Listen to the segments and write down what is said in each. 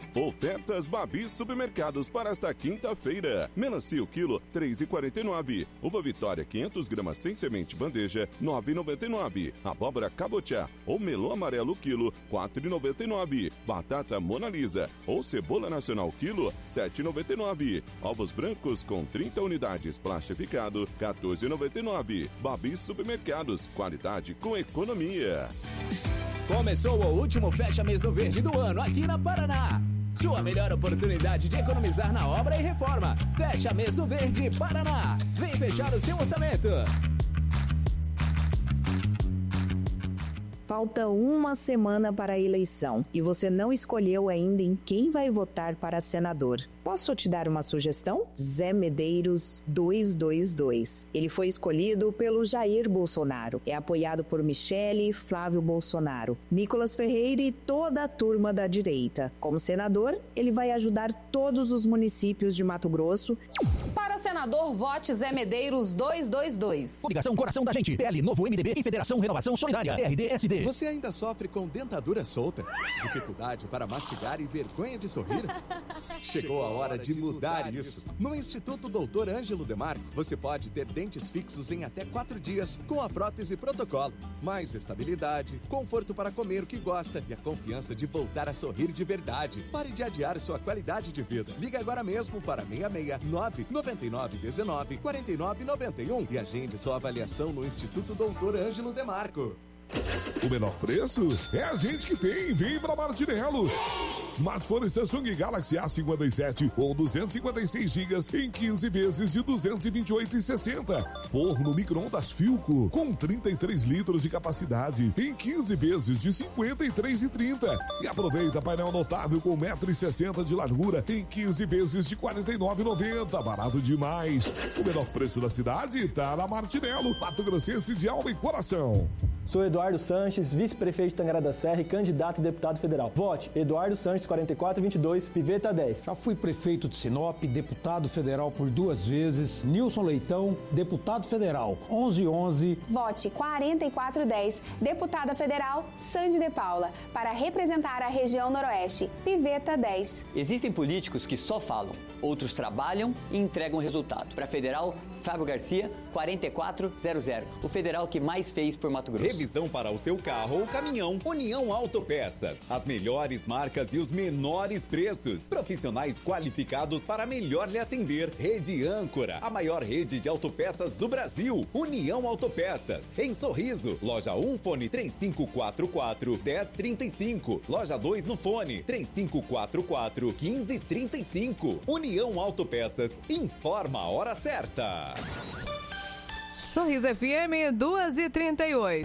Ofertas Babi Supermercados para esta quinta-feira. Melancia o quilo, R$ 3,49. Uva Vitória 500 gramas sem semente bandeja, R$ 9,99. Abóbora cabotiá ou melão amarelo quilo, R$ 4,99. Batata Mona Lisa ou cebola nacional quilo, R$ 7,99. Ovos brancos com 30 unidades plastificado, R$ 14,99. Babi Supermercados, qualidade com economia. Começou o último Fecha Mês do Verde do ano aqui na Paraná. Sua melhor oportunidade de economizar na obra e reforma. Fecha Mês do Verde Paraná. Vem fechar o seu orçamento. Falta uma semana para a eleição e você não escolheu ainda em quem vai votar para senador. Posso te dar uma sugestão? Zé Medeiros 222. Ele foi escolhido pelo Jair Bolsonaro. É apoiado por Michele e Flávio Bolsonaro, Nicolas Ferreira e toda a turma da direita. Como senador, ele vai ajudar todos os municípios de Mato Grosso. Para senador, vote Zé Medeiros 222. Coligação Coração da Gente, PL, Novo MDB e Federação Renovação Solidária, RDSD. Você ainda sofre com dentadura solta? Dificuldade para mastigar e vergonha de sorrir? Chegou a hora de mudar isso. No Instituto Dr. Ângelo Demarco, você pode ter dentes fixos em até 4 dias com a prótese protocolo. Mais estabilidade, conforto para comer o que gosta e a confiança de voltar a sorrir de verdade. Pare de adiar sua qualidade de vida. Liga agora mesmo para 669 9919 4991 e agende sua avaliação no Instituto Dr. Ângelo Demarco. O menor preço é a gente que tem. Vem pra Martinello. Smartphone Samsung Galaxy A57 ou 256 GB em 15 vezes de R$ 228,60. Forno micro-ondas Philco com 33 litros de capacidade em 15 vezes de R$ 53,30. E aproveita painel notável com 1,60 m de largura em 15 vezes de R$ 49,90. Barato demais. O menor preço da cidade tá na Martinello, Mato Grossense de alma e coração. Sou Eduardo Sanches, vice-prefeito de Tangará da Serra e candidato a deputado federal. Vote Eduardo Sanches 4422, Piveta 10. Já fui prefeito de Sinop, deputado federal por 2 vezes. Nilson Leitão, deputado federal 1111. Vote 4410, deputada federal Sandy de Paula, para representar a região Noroeste. Piveta 10. Existem políticos que só falam, outros trabalham e entregam resultado. Para federal, Fábio Garcia, 4400. O federal que mais fez por Mato Grosso. Revisão para o seu carro ou caminhão. União Autopeças. As melhores marcas e os menores preços. Profissionais qualificados para melhor lhe atender. Rede Âncora, a maior rede de autopeças do Brasil. União Autopeças. Em Sorriso, loja 1, fone 3544-1035. Loja 2 no fone 3544-1535. União Autopeças. Informa a hora certa. Sorriso FM 2h38.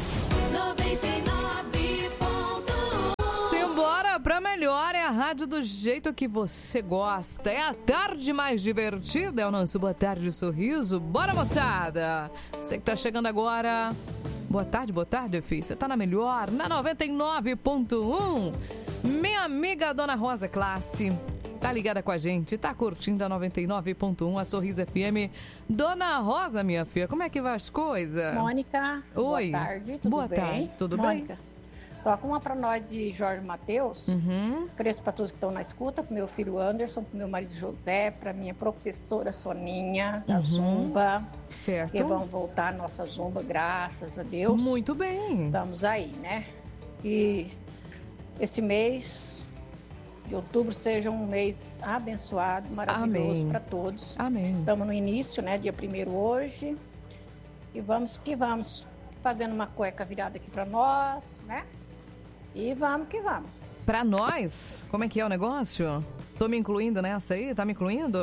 99.1. Simbora pra melhor, é a rádio do jeito que você gosta. É a tarde mais divertida, é o nosso Boa Tarde Sorriso. Bora, moçada! Você que tá chegando agora, boa tarde, filho. Você tá na melhor, na 99.1. Minha amiga Dona Rosa Classe tá ligada com a gente, tá curtindo a 99.1, a Sorriso FM. Dona Rosa, minha filha, como é que vai as coisas? Mônica, oi. Boa tarde, tudo boa bem? Tarde, tudo Mônica, bem? Toca uma pra nós de Jorge Mateus. Ofereço pra todos que estão na escuta, pro meu filho Anderson, pro meu marido José, pra minha professora Soninha, da Zumba. Certo. Que vão voltar a nossa Zumba, graças a Deus. Muito bem. Estamos aí, né? E esse mês de outubro seja um mês abençoado, maravilhoso para todos. Amém. Estamos no início, né? Dia 1º hoje. E vamos que vamos. Fazendo uma cueca virada aqui para nós, né? E vamos que vamos. Para nós? Como é que é o negócio? Tô me incluindo nessa aí? Tá me incluindo?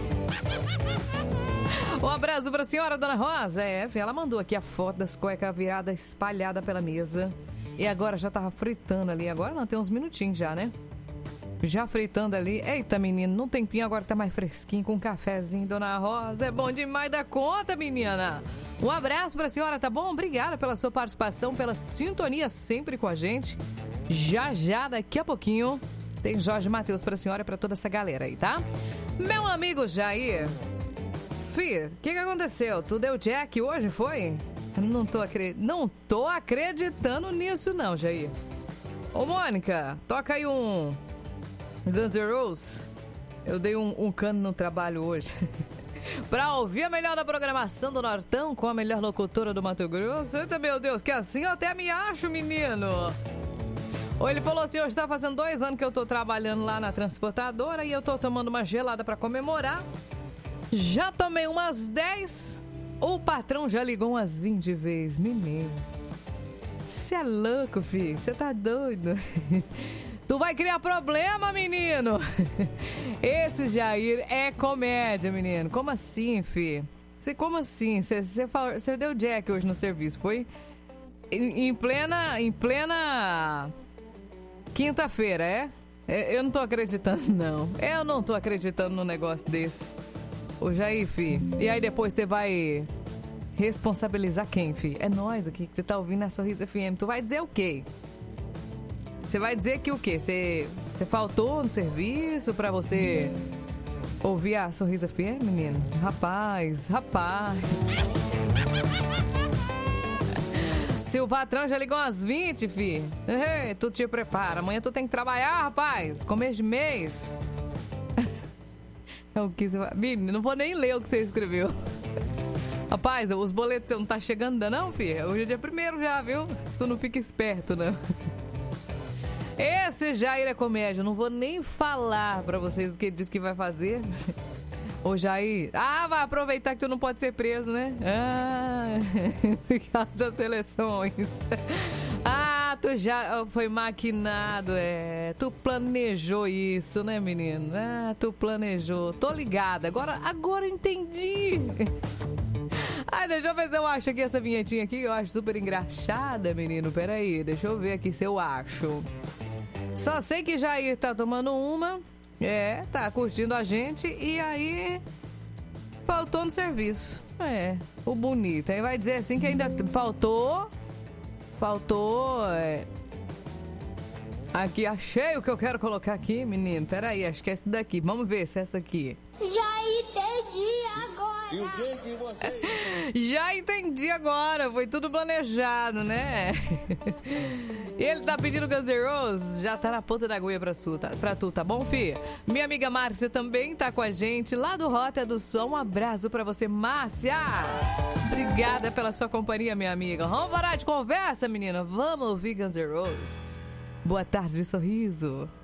Um abraço pra senhora, Dona Rosa. Ela mandou aqui a foto das cuecas viradas espalhada pela mesa. E agora já tava fritando ali. Agora não, tem uns minutinhos já, né? Já fritando ali. Eita, menino, num tempinho agora tá mais fresquinho com um cafezinho, Dona Rosa. É bom demais da conta, menina. Um abraço pra senhora, tá bom? Obrigada pela sua participação, pela sintonia sempre com a gente. Já, daqui a pouquinho, tem Jorge Mateus pra senhora e pra toda essa galera aí, tá? Meu amigo Jair. Fih, o que aconteceu? Tu deu jack hoje, foi? Não tô acreditando nisso não, Jair. Ô, Mônica, toca aí um Guns N' Roses. Eu dei um cano no trabalho hoje. Pra ouvir a melhor da programação do Nortão com a melhor locutora do Mato Grosso. Eita, meu Deus, que assim eu até me acho, menino. Ou ele falou assim, hoje tá fazendo 2 anos que eu tô trabalhando lá na transportadora e eu tô tomando uma gelada pra comemorar. Já tomei umas 10. O patrão já ligou umas 20 vezes, menino. Você é louco, filho, você tá doido. Tu vai criar problema, menino. Esse Jair é comédia, menino. Como assim, fi? Como assim? Você deu jack hoje no serviço, foi? Em plena quinta-feira, é? Eu não tô acreditando, não. Eu não tô acreditando num negócio desse. Ô, Jair, fi. E aí depois você vai responsabilizar quem, fi? É nós aqui que você tá ouvindo a Sorriso FM. Tu vai dizer o quê? Você vai dizer que o quê? Você faltou no serviço pra você ouvir a Sorriso FM, menino? Rapaz. Se o patrão já ligou umas 20, fi. Ei, tu te prepara. Amanhã tu tem que trabalhar, rapaz. Começo de mês. É o que você vai... Menino, não vou nem ler o que você escreveu. Rapaz, os boletos não tá chegando ainda não, fi? Hoje é dia 1º já, viu? Tu não fica esperto, não. Esse Jair é comédia, eu não vou nem falar pra vocês o que ele disse que vai fazer. Ô Jair, vai aproveitar que tu não pode ser preso, né? Por causa das seleções. Tu já foi maquinado, tu planejou isso, né, menino? Tu planejou, tô ligada, agora entendi. Deixa eu ver se eu acho aqui essa vinhetinha aqui, eu acho super engraçada, menino. Peraí, deixa eu ver aqui se eu acho. Só sei que Jair tá tomando uma, tá curtindo a gente e aí faltou no serviço. O bonito. Aí vai dizer assim que ainda faltou. Aqui, achei o que eu quero colocar aqui, menino. Peraí, acho que é esse daqui. Vamos ver se é essa aqui. Já entendi agora. E o que você... Já entendi agora. Foi tudo planejado, né? E ele tá pedindo Guns N' Roses. Já tá na ponta da agulha pra tu, tá bom, fi? Minha amiga Márcia também tá com a gente lá do Rota do Som. Um abraço pra você, Márcia. Obrigada pela sua companhia, minha amiga. Vamos parar de conversa, menina. Vamos ouvir Guns N' Roses. Boa tarde, sorriso.